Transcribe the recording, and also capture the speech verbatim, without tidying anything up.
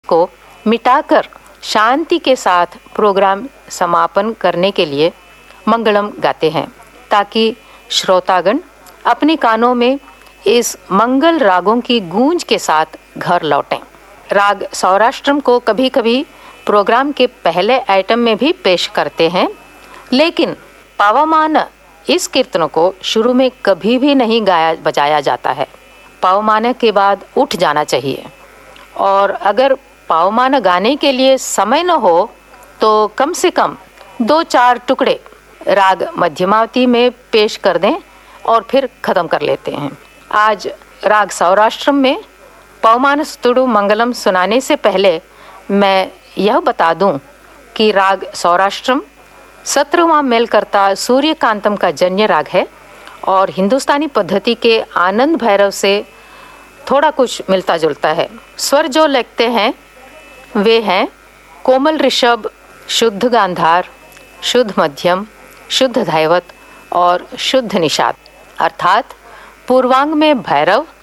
को मिटाकर शांति के साथ प्रोग्राम समापन करने के लिए मंगलम गाते हैं, ताकि श्रोतागण अपने कानों में इस मंगल रागों की गूंज के साथ घर लौटें। राग सौराष्ट्रम को कभी कभी प्रोग्राम के पहले आइटम में भी पेश करते हैं, लेकिन पावमान इस कीर्तन को शुरू में कभी भी नहीं गाया बजाया जाता है। पावमान के बाद उठ जाना चाहिए, और अगर पावमान गाने के लिए समय न हो तो कम से कम दो चार टुकड़े राग मध्यमावती में पेश कर दें और फिर खत्म कर लेते हैं। आज राग सौराष्ट्रम में पवमान स्तुडु मंगलम सुनाने से पहले मैं यह बता दूं कि राग सौराष्ट्रम सत्रहवां मेलकर्ता सूर्यकांतम का जन्य राग है और हिंदुस्तानी पद्धति के आनंद भैरव से थोड़ा कुछ मिलता जुलता है। स्वर जो लगते हैं वे हैं कोमल ऋषभ, शुद्ध गांधार, शुद्ध मध्यम, शुद्ध धैवत और शुद्ध निषाद, अर्थात पूर्वांग में भैरव,